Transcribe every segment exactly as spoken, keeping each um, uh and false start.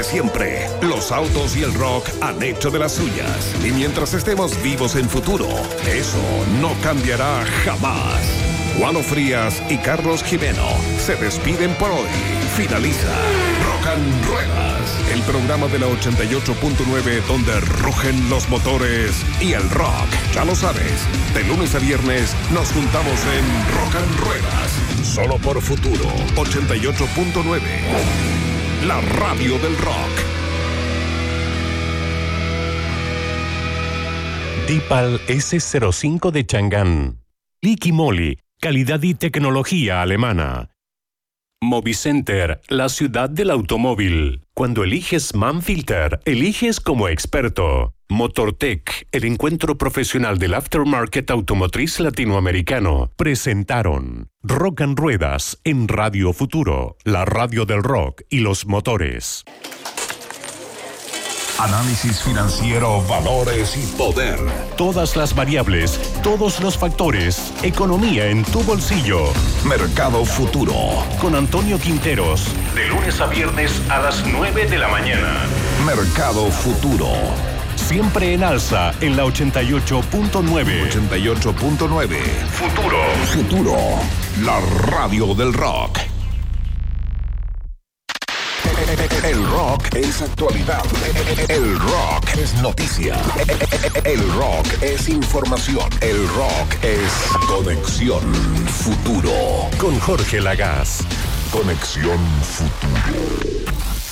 siempre. Los autos y el rock han hecho de las suyas. Y mientras estemos vivos en futuro, eso no cambiará jamás. Juano Frías y Carlos Jimeno se despiden por hoy. Finaliza Rock and Ruedas, el programa de la ochenta y ocho punto nueve donde rugen los motores y el rock. Ya lo sabes, de lunes a viernes nos juntamos en Rock and Ruedas, solo por Futuro ochenta y ocho punto nueve, la radio del rock. Dipal ese cero cinco de Chang'an. Liqui Moly, calidad y tecnología alemana. Movicenter, la ciudad del automóvil. Cuando eliges Manfilter, eliges como experto. Motortech, el encuentro profesional del aftermarket automotriz latinoamericano. Presentaron Rock and Ruedas en Radio Futuro, la radio del rock y los motores. Análisis financiero, valores y poder. Todas las variables, todos los factores. Economía en tu bolsillo. Mercado Futuro. Con Antonio Quinteros. De lunes a viernes a las nueve de la mañana. Mercado Futuro. Siempre en alza en la ochenta y ocho punto nueve. ochenta y ocho punto nueve. Futuro. Futuro. La radio del rock. El rock es actualidad. El rock es noticia. El rock es información. El rock es Conexión Futuro. Con Jorge Lagaz. Conexión Futuro.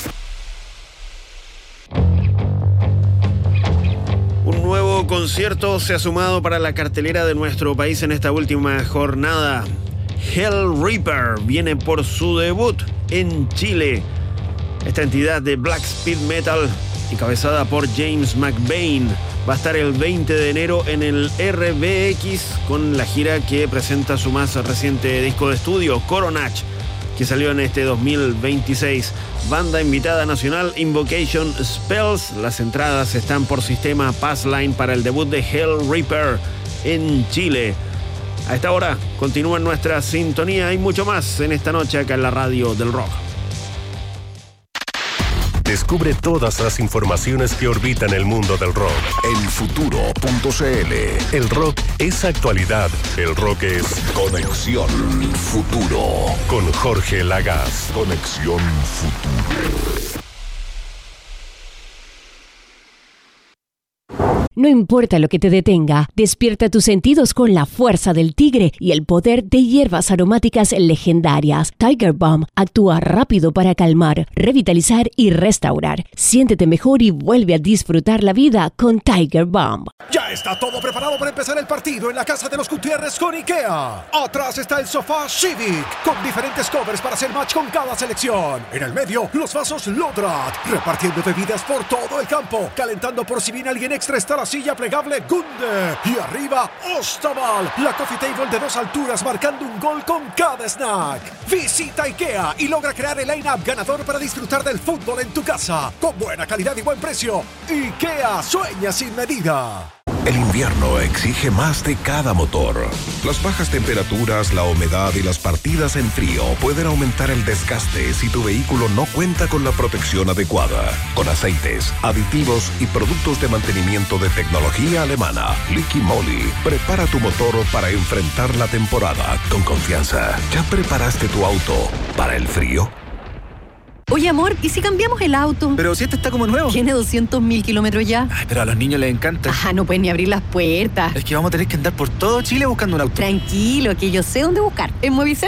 Un nuevo concierto se ha sumado para la cartelera de nuestro país en esta última jornada. Hellreaper viene por su debut en Chile. Esta entidad de Black Speed Metal, encabezada por James McBain, va a estar el veinte de enero en el R B X con la gira que presenta su más reciente disco de estudio, Coronach, que salió en este dos mil veintiséis. Banda invitada nacional Invocation Spells. Las entradas están por sistema Passline para el debut de Hellreaper en Chile. A esta hora continúa en nuestra sintonía. Hay mucho más en esta noche acá en la radio del rock. Descubre todas las informaciones que orbitan el mundo del rock en futuro punto c l. El rock es actualidad. El rock es Conexión Futuro. Con Jorge Lagaz. Conexión Futuro. No importa lo que te detenga, despierta tus sentidos con la fuerza del tigre y el poder de hierbas aromáticas legendarias. Tiger Balm actúa rápido para calmar, revitalizar y restaurar. Siéntete mejor y vuelve a disfrutar la vida con Tiger Balm. Ya está todo preparado para empezar el partido en la casa de los Gutiérrez con IKEA. Atrás está el sofá Civic, con diferentes covers para hacer match con cada selección. En el medio, los vasos Lodrat, repartiendo bebidas por todo el campo, calentando por si viene alguien extra está la silla plegable Gunde. Y arriba, Ostaval, la coffee table de dos alturas marcando un gol con cada snack. Visita IKEA y logra crear el line-up ganador para disfrutar del fútbol en tu casa. Con buena calidad y buen precio. IKEA, sueña sin medida. El invierno exige más de cada motor. Las bajas temperaturas, la humedad y las partidas en frío pueden aumentar el desgaste si tu vehículo no cuenta con la protección adecuada. Con aceites, aditivos y productos de mantenimiento de tecnología alemana, Liqui Moly prepara tu motor para enfrentar la temporada con confianza. ¿Ya preparaste tu auto para el frío? Oye, amor, ¿y si cambiamos el auto? Pero si este está como nuevo. Tiene doscientos mil kilómetros ya. Ay, pero a los niños les encanta. Ajá, no pueden ni abrir las puertas. Es que vamos a tener que andar por todo Chile buscando un auto. Tranquilo, que yo sé dónde buscar. En Movicenter